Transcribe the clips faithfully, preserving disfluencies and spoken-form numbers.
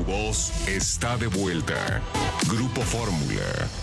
voz está de vuelta. Grupo Fórmula.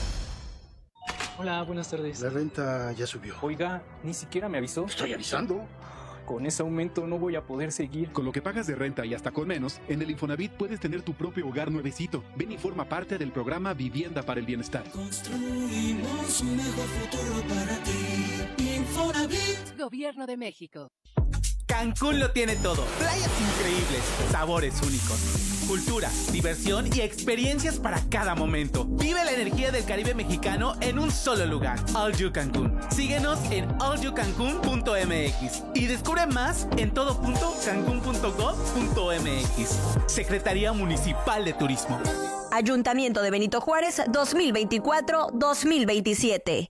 Hola, buenas tardes. La renta ya subió. Oiga, ni siquiera me avisó. Estoy avisando. Con ese aumento no voy a poder seguir. Con lo que pagas de renta y hasta con menos, en el Infonavit puedes tener tu propio hogar nuevecito. Ven y forma parte del programa Vivienda para el Bienestar. Construimos un mejor futuro para ti. Infonavit. Gobierno de México. Cancún lo tiene todo. Playas increíbles, sabores únicos, cultura, diversión y experiencias para cada momento. Vive la energía del Caribe mexicano en un solo lugar. All You Cancún. Síguenos en all you cancún punto m x y descubre más en todo punto cancún punto gov punto m x. Secretaría Municipal de Turismo. Ayuntamiento de Benito Juárez dos mil veinticuatro dos mil veintisiete.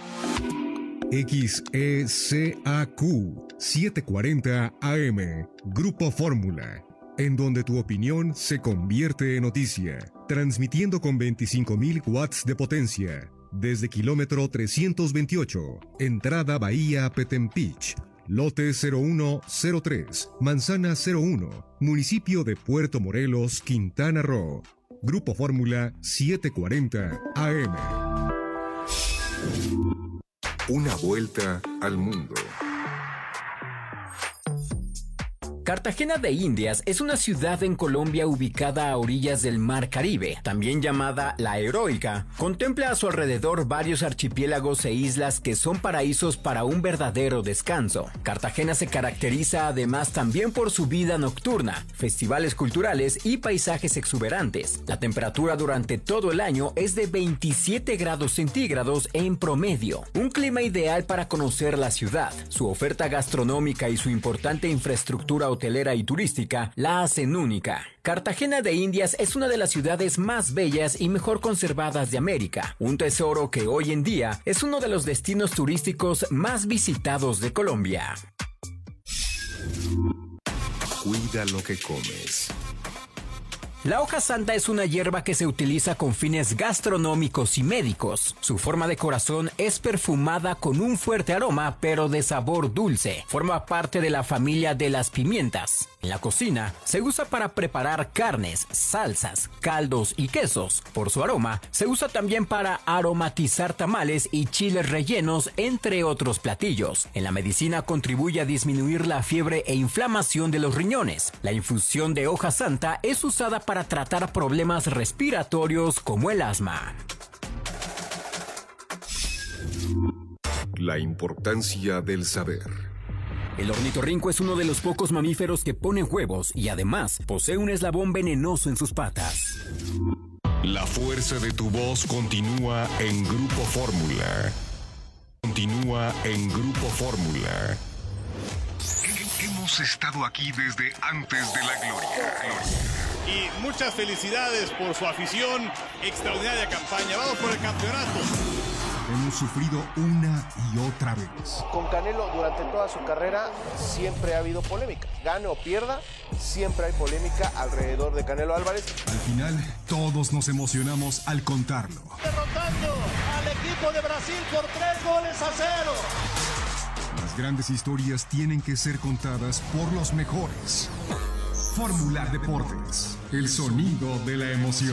X E C A Q setecientos cuarenta A M, Grupo Fórmula, en donde tu opinión se convierte en noticia, transmitiendo con veinticinco mil watts de potencia, desde kilómetro trescientos veintiocho, entrada Bahía Petempich, lote cero uno cero tres, manzana cero uno, municipio de Puerto Morelos, Quintana Roo. Grupo Fórmula setecientos cuarenta A M. Una vuelta al mundo. Cartagena de Indias es una ciudad en Colombia ubicada a orillas del Mar Caribe, también llamada La Heroica. Contempla a su alrededor varios archipiélagos e islas que son paraísos para un verdadero descanso. Cartagena se caracteriza además también por su vida nocturna, festivales culturales y paisajes exuberantes. La temperatura durante todo el año es de veintisiete grados centígrados en promedio, un clima ideal para conocer la ciudad. Su oferta gastronómica y su importante infraestructura hotelera y turística la hacen única. Cartagena de Indias es una de las ciudades más bellas y mejor conservadas de América, un tesoro que hoy en día es uno de los destinos turísticos más visitados de Colombia. Cuida lo que comes. La hoja santa es una hierba que se utiliza con fines gastronómicos y médicos. Su forma de corazón es perfumada con un fuerte aroma, pero de sabor dulce. Forma parte de la familia de las pimientas. En la cocina, se usa para preparar carnes, salsas, caldos y quesos. Por su aroma, se usa también para aromatizar tamales y chiles rellenos, entre otros platillos. En la medicina contribuye a disminuir la fiebre e inflamación de los riñones. La infusión de hoja santa es usada para tratar problemas respiratorios como el asma. La importancia del saber. El ornitorrinco es uno de los pocos mamíferos que pone huevos y además posee un eslabón venenoso en sus patas. La fuerza de tu voz continúa en Grupo Fórmula. Continúa en Grupo Fórmula. Hemos estado aquí desde antes de la gloria. Y muchas felicidades por su afición, extraordinaria campaña. Vamos por el campeonato. Hemos sufrido una y otra vez. Con Canelo durante toda su carrera siempre ha habido polémica. Gane o pierda, siempre hay polémica alrededor de Canelo Álvarez. Al final, todos nos emocionamos al contarlo. Derrotando al equipo de Brasil por tres goles a cero. Las grandes historias tienen que ser contadas por los mejores. Fórmula Deportes, el sonido de la emoción.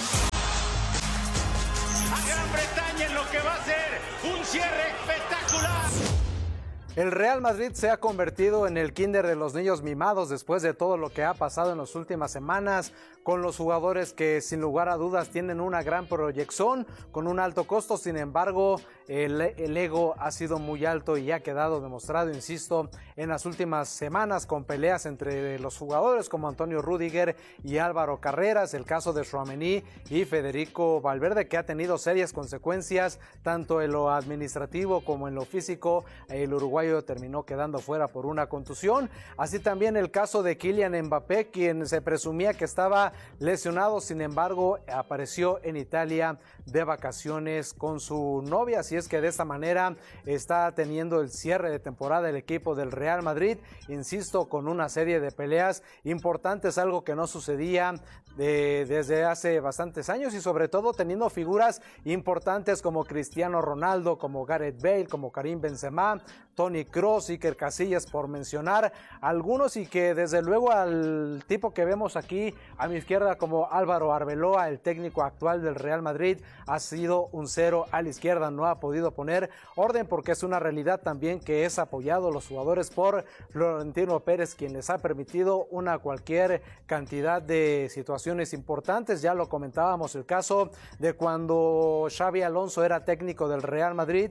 A Gran Bretaña en lo que va a ser un cierre espectacular. El Real Madrid se ha convertido en el kinder de los niños mimados después de todo lo que ha pasado en las últimas semanas, con los jugadores que sin lugar a dudas tienen una gran proyección, con un alto costo. Sin embargo, el, el ego ha sido muy alto y ha quedado demostrado, insisto, en las últimas semanas, con peleas entre los jugadores como Antonio Rüdiger y Álvaro Carreras, el caso de Tchouaméni y Federico Valverde, que ha tenido serias consecuencias tanto en lo administrativo como en lo físico. El uruguayo terminó quedando fuera por una contusión. Así también el caso de Kylian Mbappé, quien se presumía que estaba lesionado, sin embargo apareció en Italia de vacaciones con su novia. Así es que de esta manera está teniendo el cierre de temporada el equipo del Real Madrid, insisto, con una serie de peleas importantes, algo que no sucedía de, desde hace bastantes años, y sobre todo teniendo figuras importantes como Cristiano Ronaldo, como Gareth Bale, como Karim Benzema, Toni Toni Kroos, Iker Casillas, por mencionar algunos, y que desde luego al tipo que vemos aquí a mi izquierda como Álvaro Arbeloa, el técnico actual del Real Madrid, ha sido un cero a la izquierda, no ha podido poner orden porque es una realidad también que es apoyado los jugadores por Florentino Pérez, quien les ha permitido una cualquier cantidad de situaciones importantes. Ya lo comentábamos, el caso de cuando Xabi Alonso era técnico del Real Madrid,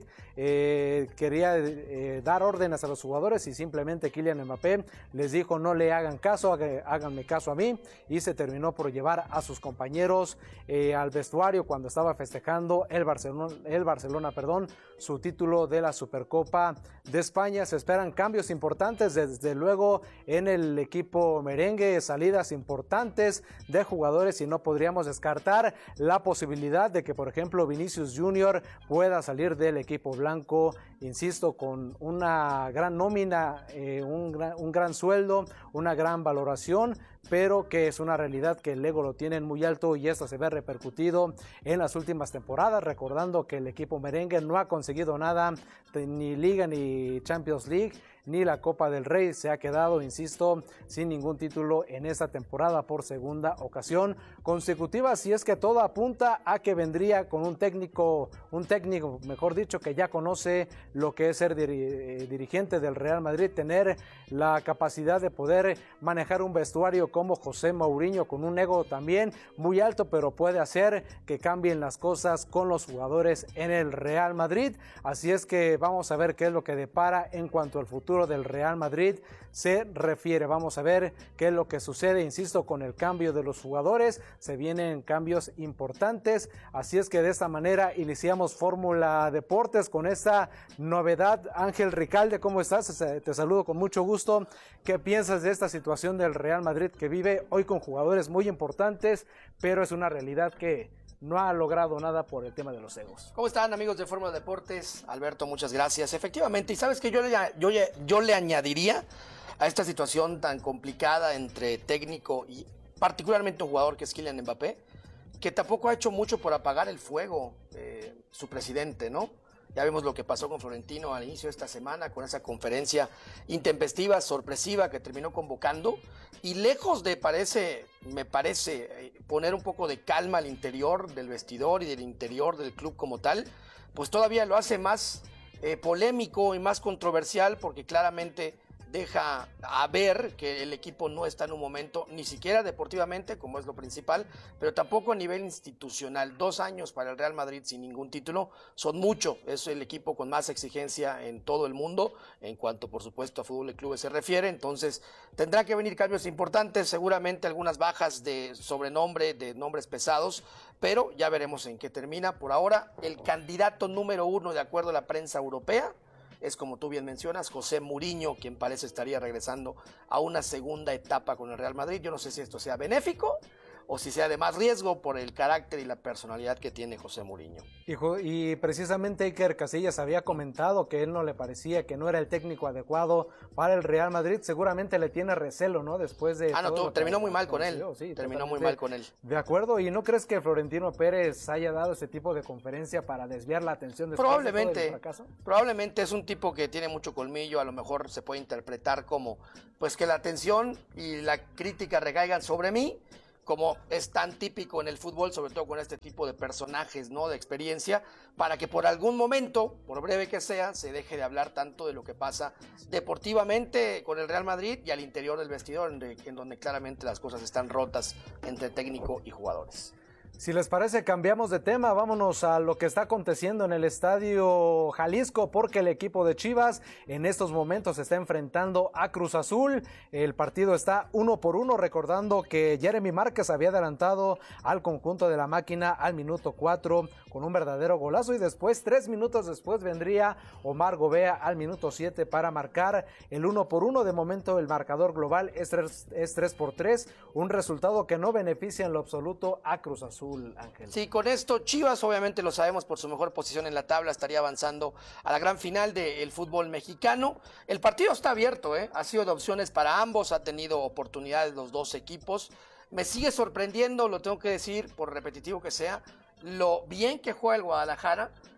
eh, quería eh, dar órdenes a los jugadores y simplemente Kylian Mbappé les dijo no le hagan caso, háganme caso a mí, y se terminó por llevar a sus compañeros eh, al vestuario cuando estaba festejando el Barcelona, el Barcelona perdón, su título de la Supercopa de España. Se esperan cambios importantes desde luego en el equipo merengue, salidas importantes de jugadores, y no podríamos descartar la posibilidad de que por ejemplo Vinicius Junior pueda salir del equipo blanco, insisto, con una gran nómina, eh, un, gran, un gran sueldo, una gran valoración, pero que es una realidad que el ego lo tienen muy alto y esto se ve repercutido en las últimas temporadas, recordando que el equipo merengue no ha conseguido nada, ni Liga ni Champions League, ni la Copa del Rey, se ha quedado, insisto, sin ningún título en esta temporada por segunda ocasión consecutiva, así es que todo apunta a que vendría con un técnico, un técnico, mejor dicho, que ya conoce lo que es ser dir- dirigente del Real Madrid, tener la capacidad de poder manejar un vestuario como José Mourinho, con un ego también muy alto, pero puede hacer que cambien las cosas con los jugadores en el Real Madrid, así es que vamos a ver qué es lo que depara en cuanto al futuro del Real Madrid se refiere. Vamos a ver qué es lo que sucede, insisto, con el cambio de los jugadores, se vienen cambios importantes, así es que de esta manera iniciamos Fórmula Deportes con esta novedad. Ángel Ricalde, ¿cómo estás? Te saludo con mucho gusto. ¿Qué piensas de esta situación del Real Madrid que vive hoy con jugadores muy importantes, pero es una realidad que no ha logrado nada por el tema de los egos? ¿Cómo están, amigos de Fórmula Deportes? Alberto, muchas gracias. Efectivamente, y sabes que yo le, yo, yo le añadiría a esta situación tan complicada entre técnico y particularmente un jugador que es Kylian Mbappé, que tampoco ha hecho mucho por apagar el fuego, eh, su presidente, ¿no? Ya vemos lo que pasó con Florentino al inicio de esta semana, con esa conferencia intempestiva, sorpresiva, que terminó convocando, y lejos de, parece, me parece, poner un poco de calma al interior del vestidor y del interior del club como tal, pues todavía lo hace más eh, polémico y más controversial, porque claramente deja a ver que el equipo no está en un momento, ni siquiera deportivamente, como es lo principal, pero tampoco a nivel institucional. Dos años para el Real Madrid sin ningún título son mucho. Es el equipo con más exigencia en todo el mundo, en cuanto, por supuesto, a fútbol y clubes se refiere. Entonces, tendrá que venir cambios importantes, seguramente algunas bajas de sobrenombre, de nombres pesados, pero ya veremos en qué termina. Por ahora, el candidato número uno, de acuerdo a la prensa europea, es, como tú bien mencionas, José Mourinho, quien parece estaría regresando a una segunda etapa con el Real Madrid. Yo no sé si esto sea benéfico o si sea de más riesgo por el carácter y la personalidad que tiene José Mourinho. Hijo, y precisamente Iker Casillas había comentado que él no le parecía, que no era el técnico adecuado para el Real Madrid. Seguramente le tiene recelo, ¿no? Después de... Ah, no, todo tú, terminó muy mal con él. Sí, terminó muy mal con él. De acuerdo, ¿y no crees que Florentino Pérez haya dado ese tipo de conferencia para desviar la atención después probablemente, de todo el fracaso? Probablemente es un tipo que tiene mucho colmillo, a lo mejor se puede interpretar como, pues, que la atención y la crítica recaigan sobre mí, como es tan típico en el fútbol, sobre todo con este tipo de personajes, ¿no?, de experiencia, para que por algún momento, por breve que sea, se deje de hablar tanto de lo que pasa deportivamente con el Real Madrid y al interior del vestidor, en, de, en donde claramente las cosas están rotas entre técnico y jugadores. Si les parece, cambiamos de tema, vámonos a lo que está aconteciendo en el Estadio Jalisco, porque el equipo de Chivas en estos momentos se está enfrentando a Cruz Azul. El partido está uno por uno, recordando que Jeremy Márquez había adelantado al conjunto de la máquina al minuto cuatro con un verdadero golazo, y después, tres minutos después, vendría Omar Gobea al minuto siete para marcar el uno por uno. De momento el marcador global es tres, es tres por tres, un resultado que no beneficia en lo absoluto a Cruz Azul. Ángel. Sí, con esto Chivas, obviamente lo sabemos, por su mejor posición en la tabla, estaría avanzando a la gran final del fútbol mexicano. El partido está abierto, ¿eh? Ha sido de opciones para ambos, ha tenido oportunidades los dos equipos. Me sigue sorprendiendo, lo tengo que decir, por repetitivo que sea, lo bien que juega el Guadalajara,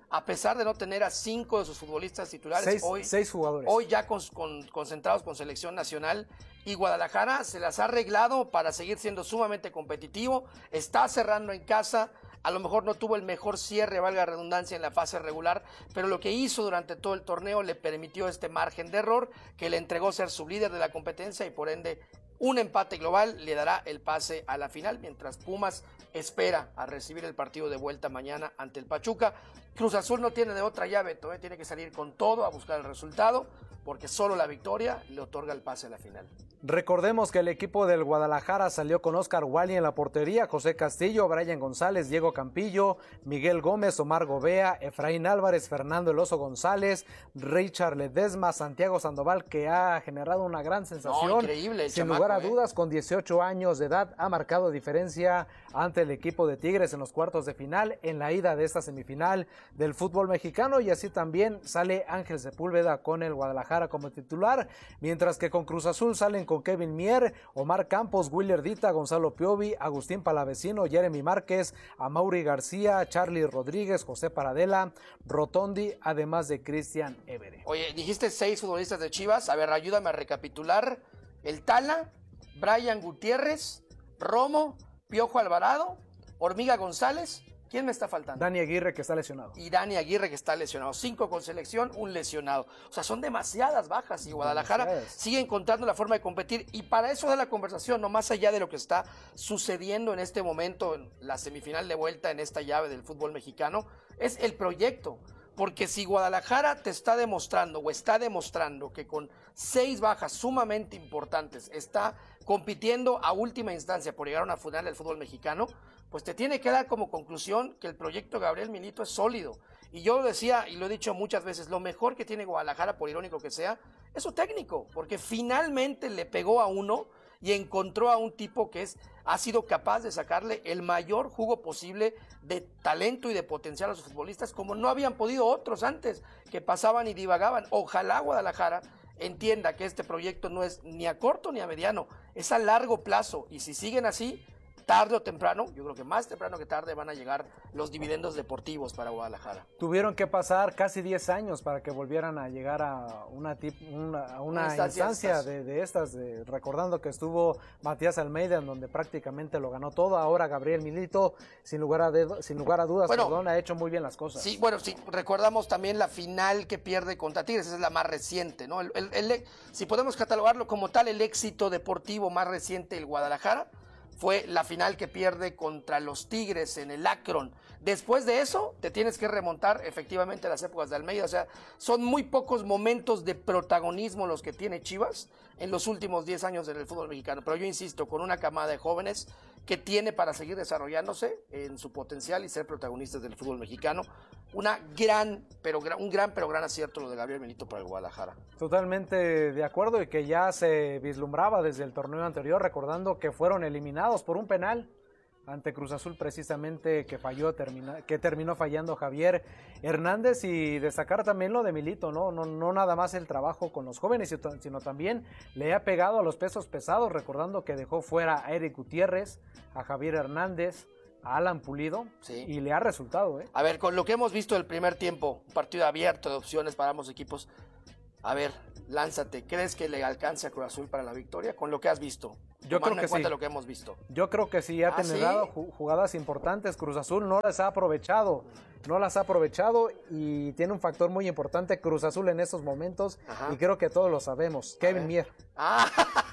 a pesar de no tener a cinco de sus futbolistas titulares, seis, hoy, seis jugadores. hoy ya con, con, concentrados con selección nacional, y Guadalajara se las ha arreglado para seguir siendo sumamente competitivo, está cerrando en casa, a lo mejor no tuvo el mejor cierre, valga la redundancia, en la fase regular, pero lo que hizo durante todo el torneo le permitió este margen de error que le entregó ser sublíder de la competencia y por ende un empate global le dará el pase a la final, mientras Pumas espera a recibir el partido de vuelta mañana ante el Pachuca. Cruz Azul no tiene de otra llave, todavía tiene que salir con todo a buscar el resultado, porque solo la victoria le otorga el pase a la final. Recordemos que el equipo del Guadalajara salió con Oscar Wally en la portería, José Castillo, Brian González, Diego Campillo, Miguel Gómez, Omar Gobea, Efraín Álvarez, Fernando El Oso González, Richard Ledesma, Santiago Sandoval, que ha generado una gran sensación. No, increíble el Sin chamaco, lugar a ¿eh? dudas, con dieciocho años de edad, ha marcado diferencia ante el equipo de Tigres en los cuartos de final, en la ida de esta semifinal del fútbol mexicano, y así también sale Ángel Sepúlveda con el Guadalajara como titular, mientras que con Cruz Azul salen con Kevin Mier, Omar Campos, Willer Dita, Gonzalo Piovi, Agustín Palavecino, Jeremy Márquez, Amaury García, Charlie Rodríguez, José Paradela, Rotondi, además de Cristian Évere. Oye, dijiste seis futbolistas de Chivas, a ver, ayúdame a recapitular. El Tala, Brian Gutiérrez, Romo, Piojo Alvarado, Hormiga González. ¿Quién me está faltando? Dani Aguirre, que está lesionado. Y Dani Aguirre, que está lesionado. Cinco con selección, un lesionado. O sea, son demasiadas bajas y Guadalajara Demasiadas. sigue encontrando la forma de competir. Y para eso da la conversación, no más allá de lo que está sucediendo en este momento, en la semifinal de vuelta en esta llave del fútbol mexicano, es el proyecto. Porque si Guadalajara te está demostrando o está demostrando que con seis bajas sumamente importantes está compitiendo a última instancia por llegar a una final del fútbol mexicano, pues te tiene que dar como conclusión que el proyecto Gabriel Milito es sólido. Y yo lo decía y lo he dicho muchas veces, lo mejor que tiene Guadalajara, por irónico que sea, es su técnico, porque finalmente le pegó a uno y encontró a un tipo que es, ha sido capaz de sacarle el mayor jugo posible de talento y de potencial a sus futbolistas, como no habían podido otros antes, que pasaban y divagaban. Ojalá Guadalajara entienda que este proyecto no es ni a corto ni a mediano, es a largo plazo, y si siguen así, tarde o temprano, yo creo que más temprano que tarde, van a llegar los dividendos deportivos para Guadalajara. Tuvieron que pasar casi diez años para que volvieran a llegar a una, tip, una, a una, una instancia, instancia de, de estas, de, recordando que estuvo Matías Almeida, en donde prácticamente lo ganó todo. Ahora Gabriel Milito, sin lugar a, dedo, sin lugar a dudas, bueno, perdón, ha hecho muy bien las cosas. Sí, bueno, sí, recordamos también la final que pierde contra Tigres, esa es la más reciente, ¿no? El, el, el, si podemos catalogarlo como tal, el éxito deportivo más reciente del Guadalajara fue la final que pierde contra los Tigres en el Akron. Después de eso, te tienes que remontar efectivamente a las épocas de Almeida. O sea, son muy pocos momentos de protagonismo los que tiene Chivas en los últimos diez años en el fútbol mexicano. Pero yo insisto, con una camada de jóvenes que tiene para seguir desarrollándose en su potencial y ser protagonistas del fútbol mexicano. Una gran, pero un gran, pero gran acierto lo de Gabriel Milito para el Guadalajara. Totalmente de acuerdo, y que ya se vislumbraba desde el torneo anterior, recordando que fueron eliminados por un penal ante Cruz Azul, precisamente, que falló, termina, que terminó fallando Javier Hernández. Y destacar también lo de Milito, ¿no? No, no nada más el trabajo con los jóvenes, sino también le ha pegado a los pesos pesados, recordando que dejó fuera a Eric Gutiérrez, a Javier Hernández, a Alan Pulido, sí, y le ha resultado, ¿eh? A ver, con lo que hemos visto el primer tiempo, un partido abierto de opciones para ambos equipos, a ver, lánzate, ¿crees que le alcance a Cruz Azul para la victoria con lo que has visto? Yo creo que sí. Lo que hemos visto. Yo creo que sí, ha ¿Ah, tenido sí? jugadas importantes. Cruz Azul no las ha aprovechado, no las ha aprovechado, y tiene un factor muy importante Cruz Azul en estos momentos. Ajá. Y creo que todos lo sabemos, Kevin Mier. Ah.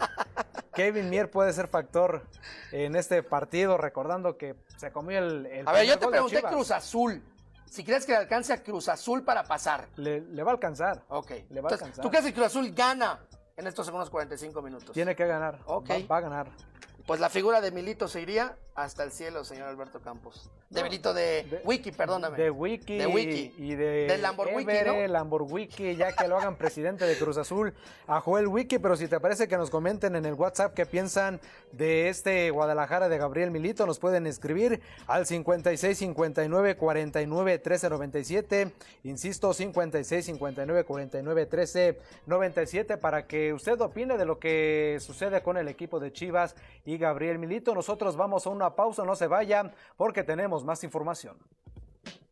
Kevin Mier puede ser factor en este partido, recordando que se comió el, el A ver, yo te pregunté Cruz Azul. Si crees que le alcance a Cruz Azul para pasar. Le, le va a alcanzar. Ok. Le va Entonces, a alcanzar. ¿tú crees que Cruz Azul gana en estos segundos cuarenta y cinco minutos? Tiene que ganar. Ok. Va, va a ganar. Pues la figura de Milito se iría hasta el cielo, señor Alberto Campos. De no, Milito de, de Wiki, perdóname. De Wiki. De Wiki. Y de Del Lamborghini, Évere, ¿no? Lamborghini, ya que lo hagan presidente de Cruz Azul, a Joel Wiki. Pero si te parece, que nos comenten en el WhatsApp qué piensan de este Guadalajara de Gabriel Milito. Nos pueden escribir al cincuenta y seis, cincuenta y nueve, cuarenta y nueve, trece, noventa y siete. Insisto, cincuenta y seis, cincuenta y nueve, cuarenta y nueve, trece, noventa y siete, para que usted opine de lo que sucede con el equipo de Chivas y Gabriel Milito. Nosotros vamos a una pausa, no se vayan, porque tenemos más información.